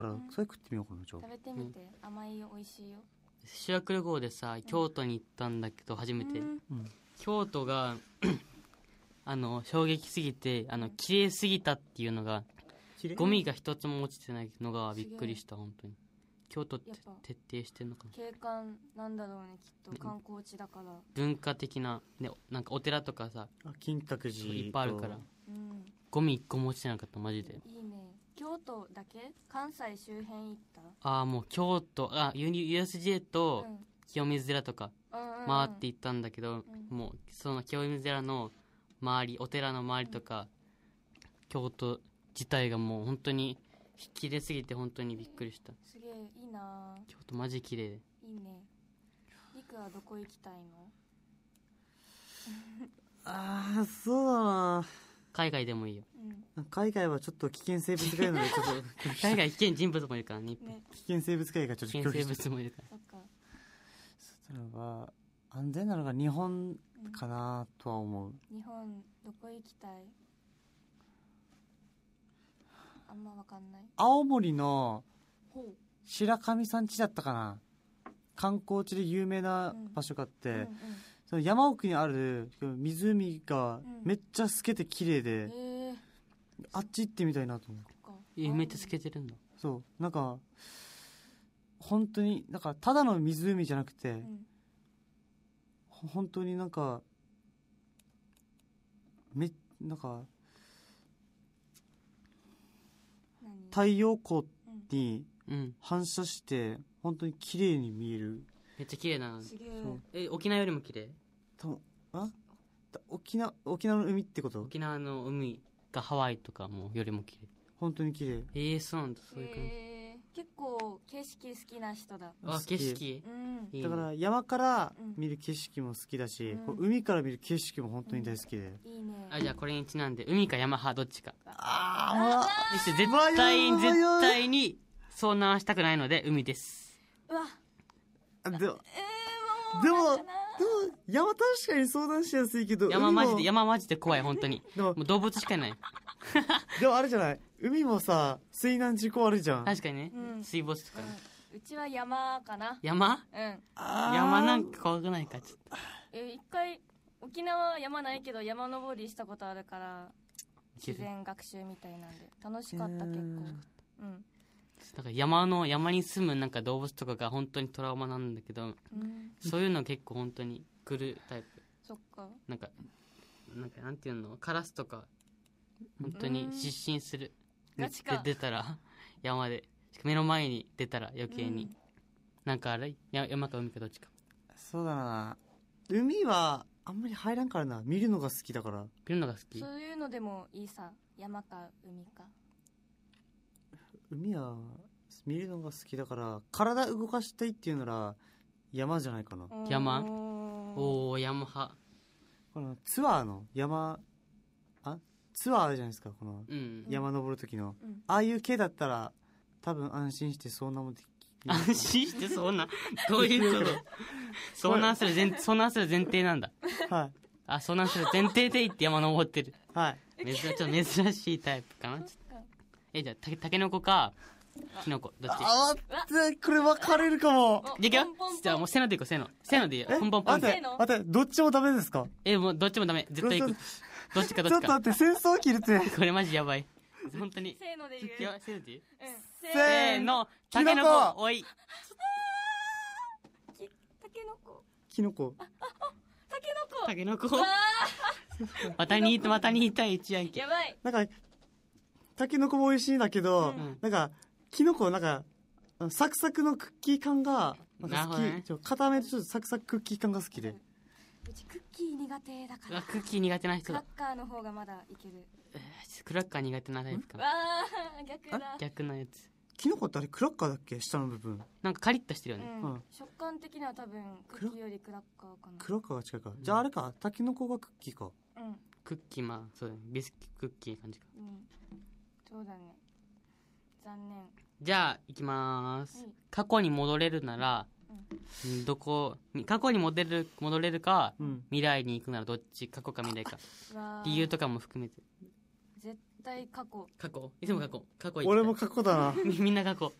それ食ってみようかな、じゃあ。 食べてみて、甘いよ、美味しいよ。 修学旅行でさ、京都に行ったんだけど、初めて。京都が、衝撃すぎて、綺麗すぎたっていうのが、ゴミが一つも落ちてないのがびっくりした、本当に。京都って徹底してんのかな。 景観なんだろうね、きっと。観光地だから。 文化的な、ね、なんかお寺とかさ、 金閣寺いっぱいあるから。ゴミ一個も落ちてなかった、マジで。 いいね。京都だけ？関西周辺行った？ もう京都、USJ と清水寺とか回って行ったんだけど、もうその清水寺の周り、お寺の周りとか、京都自体がもう本当に綺麗すぎて本当にびっくりした。 すげえ、いいな。 京都マジ綺麗で。 いいね。りくはどこ行きたいの？ そうだな。 海外でもいいよ。 海外はちょっと危険生物がいるので、ちょっと。 海外危険人物もいるからね。 危険生物界がちょっと危険生物もいるから。 そっか。 そしたら安全なのが日本かなとは思う。 日本、どこ行きたい？あんまわかんない。 青森の白神山地だったかな。観光地で有名な場所があって、その山奥にある湖がめっちゃ透けて綺麗で、あっち行ってみたいなと思う。 めっちゃ透けてるんだ。 そう、なんか本当になんかただの湖じゃなくて、本当になんかなんか太陽光に反射して本当に綺麗に見える。 めっちゃ綺麗な。沖縄よりも綺麗？ 沖縄の海ってこと？ 沖縄の海がハワイとかもよりも綺麗。 本当に綺麗。 そうなんだ。そういう感じ。結構景色好きな人だ。 景色。 だから山から見る景色も好きだし、海から見る景色も本当に大好きで。 いいね。 じゃあこれにちなんで海か山派どっちか。絶対に遭難したくないので海です。 うわ。 でも山確かに相談しやすいけど、 山マジで怖い、本当に。もう動物しかいない。 でもあれじゃない、海もさ、水難事故あるじゃん。 確かにね。水没とかね。 うちは山かな。 山？山なんか怖くないか、ちょっと。 一回、沖縄は山ないけど山登りしたことあるから、自然学習みたいなんで。楽しかった、結構。 だから山に住むなんか動物とかが本当にトラウマなんだけど、そういうの結構本当に来るタイプ。 そっか。 なんかなんていうの、カラスとか本当に失神する。出たら山で目の前に出たら余計に、なんかあれ山か海かどっちか。 そうだな。海はあんまり入らんからな。見るのが好きだから。 見るのが好き。 そういうのでもいいさ。山か海か。 海は見るのが好きだから体動かしたいっていうなら山じゃないかな。 山？山派。 このツアーのツアーあるじゃないですか、この山登る時の、ああいう系だったら多分安心して遭難もできる。 安心して遭難？どういうこと？遭難する前提なんだ。 はい。 遭難する前提で行って山登ってる。 はい。 ちょっと珍しいタイプかな。じゃあ、タケノコか、キノコ、どっち？ これ分かれるかも。 いくよ。じゃあもうせーのでいこう、せーの。せーのでいいよ。ポンポンポン。 待って、どっちもダメですか？ もうどっちもダメ。絶対いく。どっちか。 ちょっと待って、戦争起きるって。 これマジやばい。本当に。 せーので言う。 せーので言う？ せーの。 タケノコ、おい。 タケノコ。 キノコ。 タケノコ。また2対1やんけ。 やばい。 なんか、タケノコも美味しいんだけど、なんか、キノコなんか、サクサクのクッキー感が、なんか好き。固めでちょっとサクサククッキー感が好きで。 うちクッキー苦手だから。 クッキー苦手な人クだ。 ラッカーの方がまだいける。 クラッカー苦手なタイプか。 逆だ。 逆のやつ。 キノコってあれクラッカーだっけ？下の部分。 なんかカリッとしてるよね。 食感的には多分、クッキーよりクラッカーかな。 クラッカーが近いか。じゃああれか、タケノコがクッキーか。 クッキー、そうだね。ビスキクッキー感じか。 そうだね。残念。 じゃあ、行きまーす。過去に戻れるなら、過去に戻れるか、未来に行くならどっち？過去か未来か。理由とかも含めて。 対過去。 過去いつも過去過去俺も過去だなみんな過去